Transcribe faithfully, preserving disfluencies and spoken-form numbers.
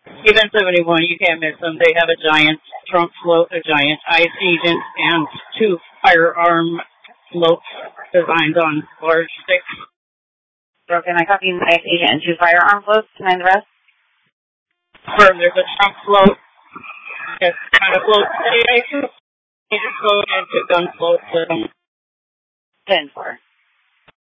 Event seventy-one, you can't miss them. They have a giant trunk float, a giant ice agent, and two firearm floats designed on large sticks. Broken, I copy an ice agent and two firearm floats. Can I the rest? Or there's a trunk float that kind of floats the ice. You just go into gun floats with them. ten four.